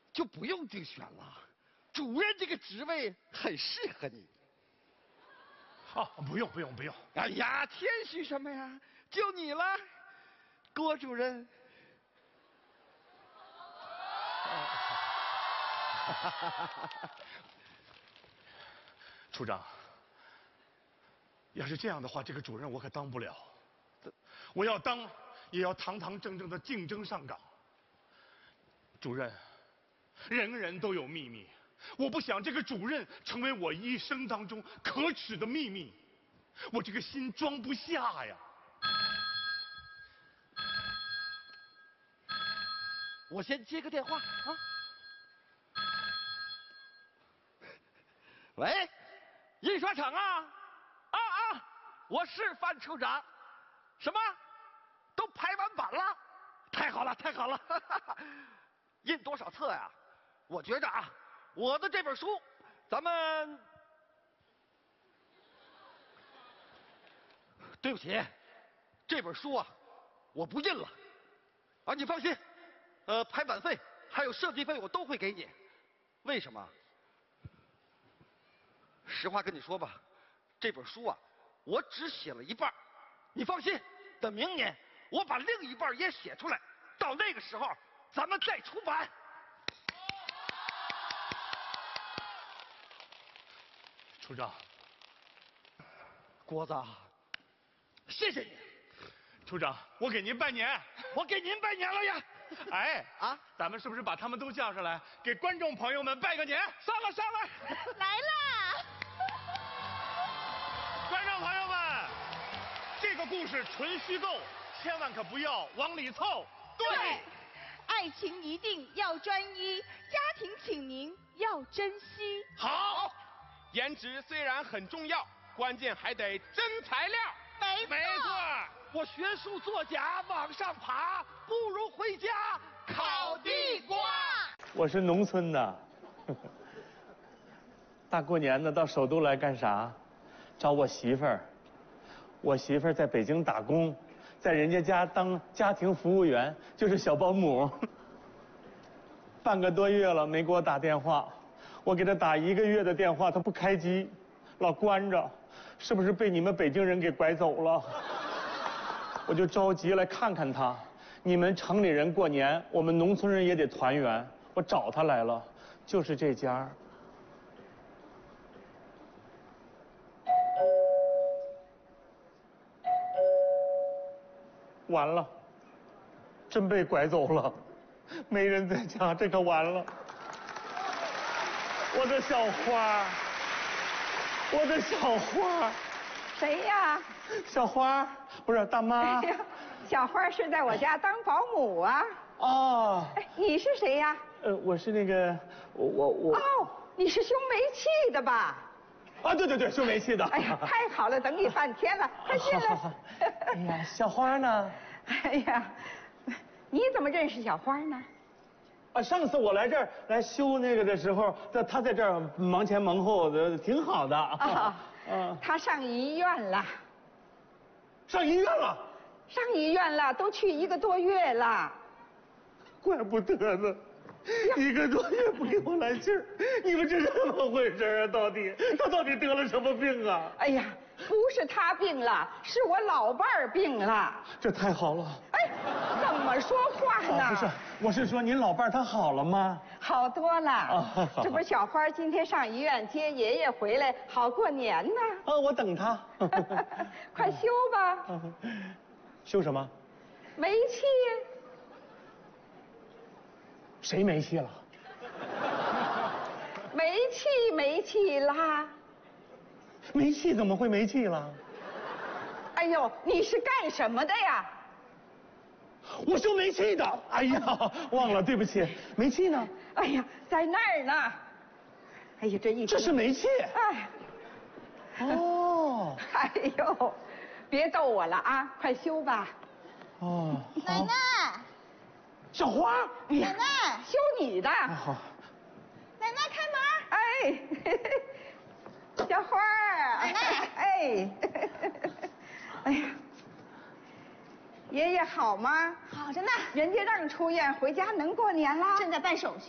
就不用竞选了，主任这个职位很适合你。 好，不用。 哎呀，谦虚什么呀？就你了，郭主任。 处长，要是这样的话，这个主任我可当不了。我要当，也要堂堂正正的竞争上岗。主任，人人都有秘密，我不想这个主任成为我一生当中可耻的秘密，我这个心装不下呀。 我先接个电话啊。喂，印刷厂啊，我是范处长。什么？都排完版了？太好了，太好了！印多少册呀？我觉着啊，我的这本书，咱们……对不起，这本书啊，我不印了。啊，你放心，排版费还有设计费我都会给你。为什么？实话跟你说吧，这本书啊，我只写了一半。你放心，等明年我把另一半也写出来，到那个时候咱们再出版。 处长， 郭子，谢谢你。 处长，我给您拜年。 我给您拜年了呀！ 哎啊， 咱们是不是把他们都叫上来，给观众朋友们拜个年？ 上来！ 来啦！ 观众朋友们，这个故事纯虚构，千万可不要往里凑。 对，爱情一定要专一，家庭请您要珍惜。 好， 颜值虽然很重要，关键还得真材料。 没错。 我学术作假往上爬，不如回家烤地瓜。 我是农村的，大过年的到首都来干啥？找我媳妇儿。我媳妇儿在北京打工，在人家家当家庭服务员，就是小保姆。半个多月了没给我打电话，我给她打1个月的电话，她不开机，老关着，是不是被你们北京人给拐走了？我就着急来看看她。你们城里人过年，我们农村人也得团圆。我找她来了，就是这家。完了，真被拐走了，没人在家，这可完了。我的小花，我的小花。 谁呀？ 小花，不是大妈。 哎呀，小花是在我家当保姆啊。 哦。 哎，你是谁呀？ 我是那个，我。 哦，你是修煤气的吧？ 啊，对，修煤气的。 哎呀，太好了，等你半天了，快进来。 哎呀，小花呢？ 哎呀，你怎么认识小花呢？ 啊，上次我来这儿来修那个的时候，她在这儿忙前忙后的，挺好的。 啊，她上医院了。 上医院了？ 上医院了，都去1个多月了。 怪不得呢，1个多月不给我来信儿，你们这是怎么回事啊？他到底得了什么病啊？ 哎呀，不是他病了，是我老伴儿病了。 这太好了。 哎，怎么说话呢？ 不是，我是说您老伴儿他好了吗？ 好多了。 好这不是小花今天上医院接爷爷回来，好过年呢。 我等他。 快修吧。 修什么？ 煤气。 谁没气了？ 煤气啦。 煤气怎么会没气了？ 哎呦，你是干什么的呀？ 我修煤气的。哎呀，忘了，对不起。煤气呢？ 哎呀，在那儿呢。哎呀，这是煤气。 哎。 哦。 哎呦，别逗我了啊，快修吧。 哦。 奶奶。 小花。 奶奶，修你的。 好。 奶奶开哎， 门。 小花儿。 奶奶。 哎。哎呀，爷爷好吗？ 好着呢， 人家让出院回家能过年啦。 正在办手续。